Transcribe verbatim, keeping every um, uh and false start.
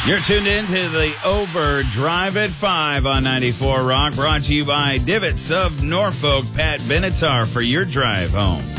You're tuned in to the Overdrive at five on ninety-four Rock, brought to you by Divots of Norfolk. Pat Benatar for your drive home.